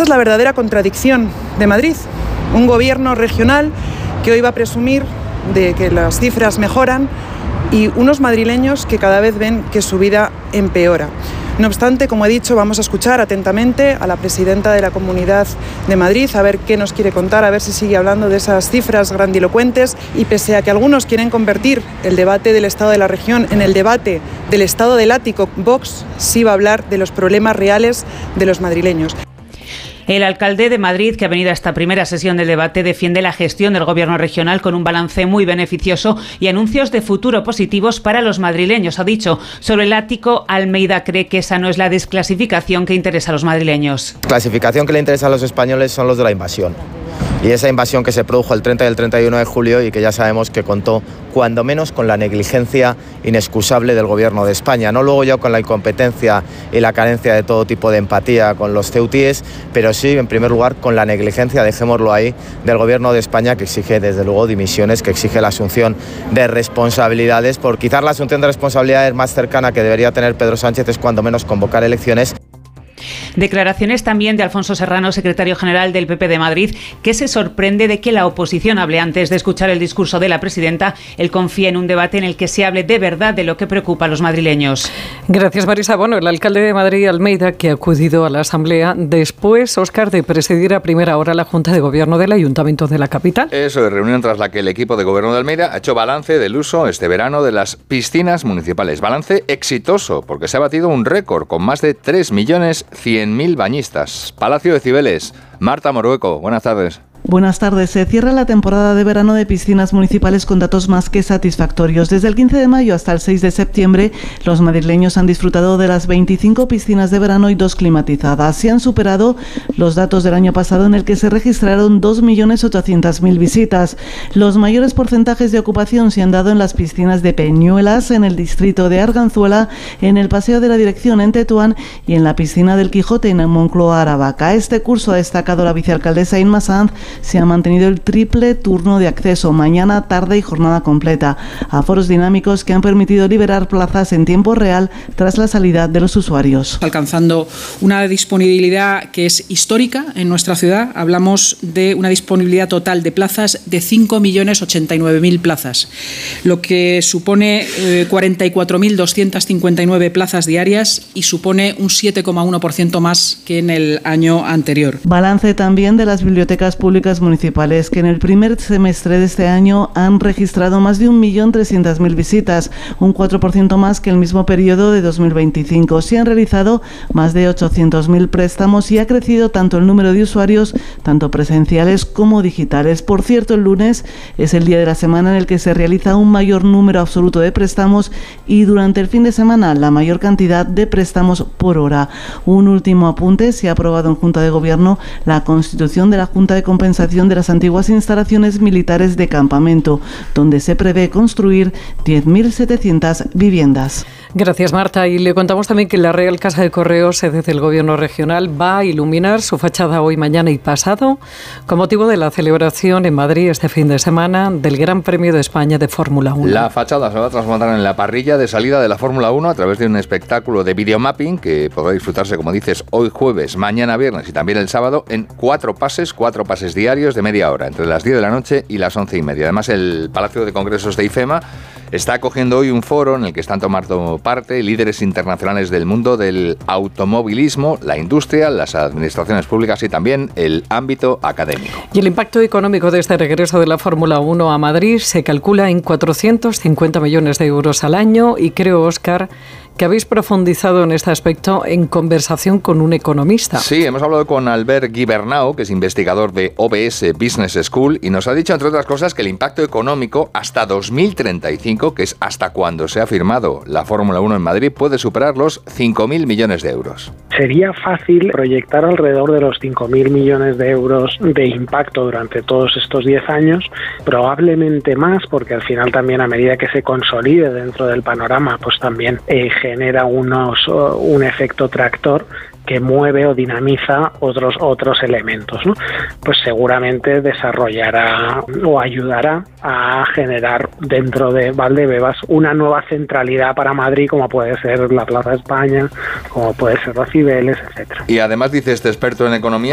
es la verdadera contradicción de Madrid. Un gobierno regional que hoy va a presumir de que las cifras mejoran y unos madrileños que cada vez ven que su vida empeora. No obstante, como he dicho, vamos a escuchar atentamente a la presidenta de la Comunidad de Madrid, a ver qué nos quiere contar, a ver si sigue hablando de esas cifras grandilocuentes, y pese a que algunos quieren convertir el debate del estado de la región en el debate del estado del ático, Vox sí va a hablar de los problemas reales de los madrileños. El alcalde de Madrid, que ha venido a esta primera sesión del debate, defiende la gestión del gobierno regional con un balance muy beneficioso y anuncios de futuro positivos para los madrileños. Ha dicho sobre el ático, Almeida cree que esa no es la desclasificación que interesa a los madrileños. La clasificación que le interesa a los españoles son los de la invasión. Y esa invasión que se produjo el 30 y el 31 de julio y que ya sabemos que contó cuando menos con la negligencia inexcusable del gobierno de España, no luego ya con la incompetencia y la carencia de todo tipo de empatía con los ceutíes, pero sí en primer lugar con la negligencia, dejémoslo ahí, del gobierno de España, que exige desde luego dimisiones, que exige la asunción de responsabilidades, por quizás la asunción de responsabilidades más cercana que debería tener Pedro Sánchez es cuando menos convocar elecciones. Declaraciones también de Alfonso Serrano, secretario general del PP de Madrid, que se sorprende de que la oposición hable antes de escuchar el discurso de la presidenta. Él confía en un debate en el que se hable de verdad de lo que preocupa a los madrileños. Gracias, Marisa. Bueno, el alcalde de Madrid, Almeida, que ha acudido a la Asamblea después, Óscar, de presidir a primera hora la Junta de Gobierno del Ayuntamiento de la capital. Eso es, reunión tras la que el equipo de Gobierno de Almeida ha hecho balance del uso este verano de las piscinas municipales. Balance exitoso, porque se ha batido un récord con más de 3.100.000 bañistas. Palacio de Cibeles, Marta Morueco, buenas tardes. Buenas tardes. Se cierra la temporada de verano de piscinas municipales con datos más que satisfactorios. Desde el 15 de mayo hasta el 6 de septiembre, los madrileños han disfrutado de las 25 piscinas de verano y 2 climatizadas. Se han superado los datos del año pasado, en el que se registraron 2.800.000 visitas. Los mayores porcentajes de ocupación se han dado en las piscinas de Peñuelas, en el distrito de Arganzuela, en el Paseo de la Dirección en Tetuán y en la piscina del Quijote en Moncloa, Aravaca. Este curso, ha destacado la vicealcaldesa Inma Sanz, se ha mantenido el triple turno de acceso, mañana, tarde y jornada completa. Aforos dinámicos que han permitido liberar plazas en tiempo real tras la salida de los usuarios. Alcanzando una disponibilidad que es histórica en nuestra ciudad. Hablamos de una disponibilidad total de plazas de 5.089.000 plazas, lo que supone 44.259 plazas diarias y supone un 7,1% más que en el año anterior. Balance también de las bibliotecas públicas municipales, que en el primer semestre de este año han registrado más de 1.300.000 visitas, un 4% más que el mismo periodo de 2025. Se han realizado más de 800.000 préstamos y ha crecido tanto el número de usuarios, tanto presenciales como digitales. Por cierto, el lunes es el día de la semana en el que se realiza un mayor número absoluto de préstamos y durante el fin de semana la mayor cantidad de préstamos por hora. Un último apunte: se ha aprobado en Junta de Gobierno la constitución de la Junta de Compensación de las antiguas instalaciones militares de campamento, donde se prevé construir 10.700 viviendas. Gracias, Marta. Y le contamos también que la Real Casa de Correos, sede del Gobierno regional, va a iluminar su fachada hoy, mañana y pasado con motivo de la celebración en Madrid este fin de semana del Gran Premio de España de Fórmula 1. La fachada se va a transformar en la parrilla de salida de la Fórmula 1 a través de un espectáculo de videomapping que podrá disfrutarse, como dices, hoy jueves, mañana viernes y también el sábado en 4 pases diarios de media hora, entre las 10 de la noche y las 11:30. Además, el Palacio de Congresos de IFEMA está acogiendo hoy un foro en el que están tomando parte líderes internacionales del mundo del automovilismo, la industria, las administraciones públicas y también el ámbito académico. Y el impacto económico de este regreso de la Fórmula 1 a Madrid se calcula en 450 millones de euros al año, y creo, Óscar, que habéis profundizado en este aspecto en conversación con un economista. Sí, hemos hablado con Albert Gibernau, que es investigador de OBS Business School, y nos ha dicho, entre otras cosas, que el impacto económico hasta 2035, que es hasta cuando se ha firmado la Fórmula 1 en Madrid, puede superar los 5.000 millones de euros. Sería fácil proyectar alrededor de los 5.000 millones de euros de impacto durante todos estos 10 años, probablemente más, porque al final también, a medida que se consolide dentro del panorama, pues también genera un efecto tractor que mueve o dinamiza otros elementos, ¿no? Pues seguramente desarrollará o ayudará a generar dentro de Valdebebas una nueva centralidad para Madrid, como puede ser la Plaza España, como puede ser los Cibeles, etcétera. Y además, dice este experto en economía,